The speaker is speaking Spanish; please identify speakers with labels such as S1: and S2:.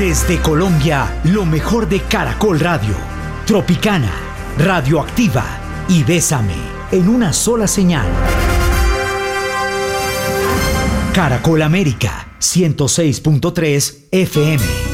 S1: Desde Colombia, lo mejor de Caracol Radio, Tropicana, Radioactiva y Bésame, en una sola señal. Caracol América, 106.3 FM.